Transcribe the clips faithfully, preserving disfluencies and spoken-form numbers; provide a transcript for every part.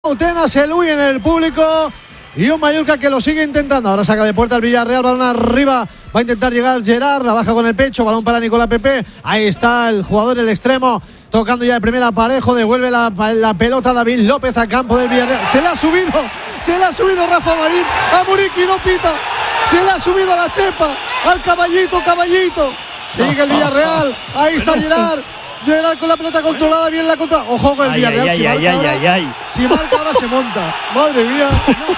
Utenas, el Uy en el público y un Mallorca que lo sigue intentando. Ahora saca de puerta el Villarreal, balón arriba, va a intentar llegar Gerard, la baja con el pecho, balón para Nicolás Pepe. Ahí está el jugador, el extremo, tocando ya el primer aparejo, devuelve la, la pelota David López a campo del Villarreal. Se le ha subido, se le ha subido Rafa Marín a Muriqui, no pita. Se le ha subido a la chepa, al caballito, caballito. Sigue el Villarreal, ahí está Gerard. Gerard con la pelota controlada, bien la contra. Ojo con el ay, Villarreal, ay, si, ay, marca ay, ahora, ay, ay. si marca ahora se monta. Madre mía.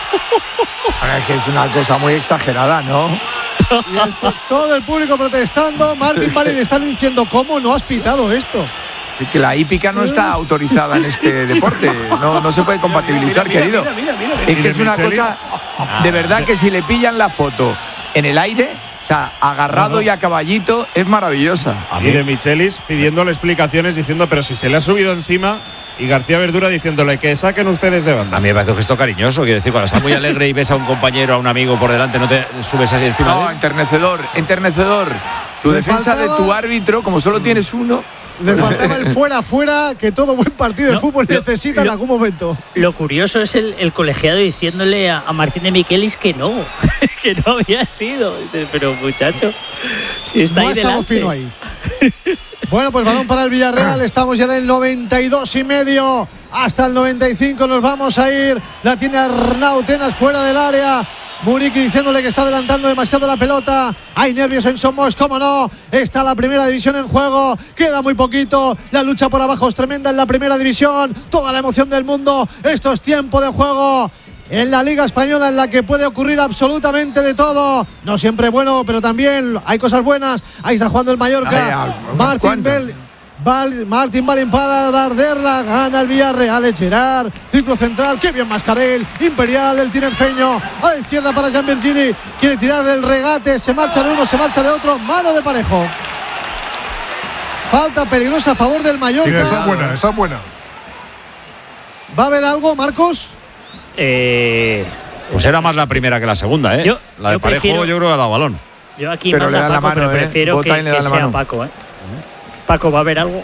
Ahora es que es una cosa muy exagerada, ¿no? Y el, todo el público protestando. Martín Valin están diciendo, ¿cómo no has pitado esto? Es que la hípica no está autorizada en este deporte. No, no se puede compatibilizar, mira, mira, querido. mira, mira, mira, Es que es una Michelis. cosa, de verdad que si le pillan la foto en el aire, o sea, agarrado No, no. y a caballito, es maravillosa. Y de Michelis pidiéndole explicaciones diciendo, pero si se le ha subido encima, y García Verdura diciéndole que saquen ustedes de banda. A mí me parece un gesto cariñoso, quiero decir, cuando estás muy alegre y ves a un compañero, a un amigo por delante, no te subes así encima de No, él. enternecedor, enternecedor. Tu Le defensa faltaba- de tu árbitro, como solo tienes uno. Le faltaba el fuera fuera que todo buen partido de No, fútbol lo- necesita en lo- algún momento. Lo curioso es el, el colegiado diciéndole a, a Martín de Michelis que no, que no había sido. Dice, pero muchacho, si está No ha ahí estado delante. fino ahí. Bueno, pues balón para el Villarreal. Estamos ya en el noventa y dos y medio. Hasta el noventa y cinco nos vamos a ir. La tiene Arnau Tenas fuera del área. Muriqui diciéndole que está adelantando demasiado la pelota. Hay nervios en Somos, cómo no. Está la primera división en juego. Queda muy poquito. La lucha por abajo es tremenda en la primera división. Toda la emoción del mundo. Esto es tiempo de juego en la Liga Española, en la que puede ocurrir absolutamente de todo. No siempre bueno, pero también hay cosas buenas. Ahí está jugando el Mallorca. Ay, unas Martín cuantas. Bell. Val, Martín Valin para Darderla, gana el Villarreal, es Gerard, círculo central, qué bien Mascarell, Imperial, el tinerfeño, a la izquierda para Gian Virgini, quiere tirar el regate, se marcha de uno, se marcha de otro, mano de Parejo. Falta peligrosa a favor del Mallorca. Sí, esa es buena, esa es buena. ¿Va a haber algo, Marcos? Eh, Pues era más la primera que la segunda, ¿eh? Yo- la de yo Parejo prefiero- yo creo que ha dado balón. yo aquí Pero manda le da la Paco, mano, pero ¿eh? prefiero Bota que, y le da que la sea mano. Paco, ¿eh? Paco, ¿va a haber algo?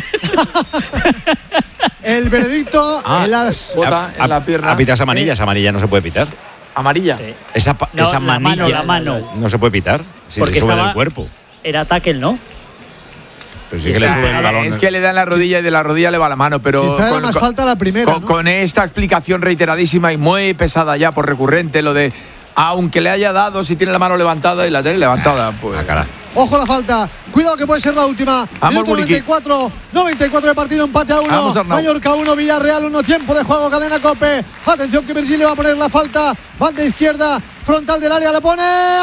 El veredicto Ah, en las... Bota en la pierna. ¿Ha pitado esa amarilla? Esa amarilla no se puede pitar. Amarilla. Sí. Esa, pa- No, esa la mano, manilla la mano. no se puede pitar. Si Porque le sube estaba- del cuerpo. Era tackle, ¿no? Pero sí que le sube el balón. Es que le da en la rodilla y de la rodilla le va la mano, pero Quizá era con, más con- falta la primera, con- ¿no? con esta explicación reiteradísima y muy pesada ya por recurrente, lo de aunque le haya dado, si tiene la mano levantada y la tiene levantada, pues. Ah, cara. Ojo la falta, cuidado que puede ser la última. Vamos, Minuto Muriqui. noventa y cuatro, noventa y cuatro de partido, empate a uno. Vamos, Arnau. Mallorca uno, Villarreal uno, tiempo de juego, cadena Cope. Atención que Virgilio va a poner la falta, banda izquierda, frontal del área, le pone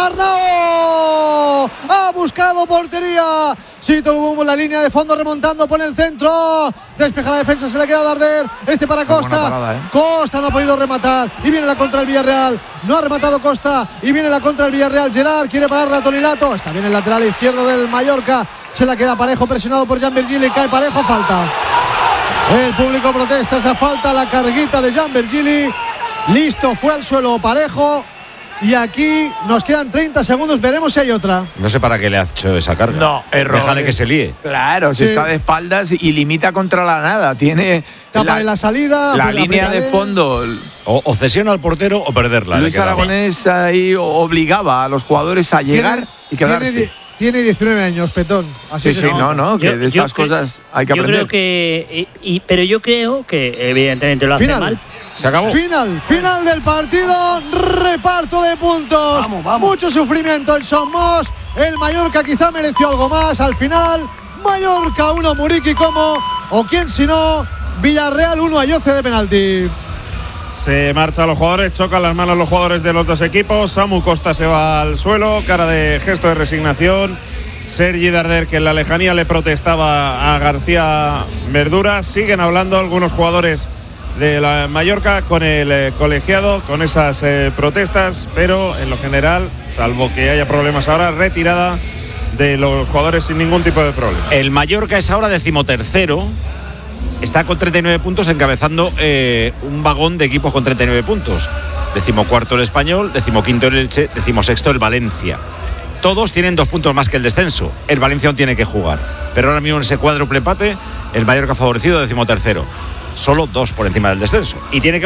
Arnau. Ha buscado portería. Sí, tuvo la línea de fondo remontando, pone el centro. Despeja la defensa, se le queda Darder. Este para Buena Costa. parada, ¿eh? Costa no ha podido rematar y viene la contra el Villarreal. No ha rematado Costa y viene la contra el Villarreal. Gerard quiere parar a Tonilato. Está bien el lateral izquierdo del Mallorca. Se la queda Parejo presionado por Gian Virgili. Cae Parejo, falta. El público protesta esa falta. La carguita de Gian Virgili. Listo, fue al suelo Parejo. Y aquí nos quedan treinta segundos. Veremos si hay otra. No sé para qué le ha hecho esa carga. No, error. Déjale que se líe. Claro, si Sí. está de espaldas y limita contra la nada. Tiene Tapa en la salida. la aprieta línea de bien. fondo. O, o cesiona al portero o perderla. Luis le quedaba. Aragonés ahí obligaba a los jugadores a llegar Tiene- y quedarse. Tiene, tiene diecinueve años, Petón. Así Sí, se sí, llama. no, no, que Yo- de yo estas cre- cosas hay que yo aprender. creo que. Y, y- pero yo creo que, evidentemente, lo hace Final. mal. Se acabó. Final, final del partido, reparto de puntos. Vamos, vamos. Mucho sufrimiento en Somos. El Mallorca quizá mereció algo más al final. Mallorca uno, Muriqui como, o quién si no, Villarreal uno, Ayoce de penalti. Se marchan los jugadores, chocan las manos los jugadores de los dos equipos. Samu Costa se va al suelo, cara de gesto de resignación. Sergi Darder, que en la lejanía le protestaba a García Verdura. Siguen hablando algunos jugadores de la Mallorca con el eh, colegiado, con esas eh, protestas, pero en lo general, salvo que haya problemas ahora, retirada de los jugadores sin ningún tipo de problema. El Mallorca es ahora decimotercero. Está con treinta y nueve puntos, encabezando eh, un vagón de equipos con treinta y nueve puntos. Decimocuarto el Español, decimoquinto el Elche, decimosexto el Valencia. Todos tienen dos puntos más que el descenso. El Valencia aún tiene que jugar. Pero ahora mismo en ese cuádruple empate, el Mallorca favorecido, decimotercero. Solo dos por encima del descenso. Y tiene que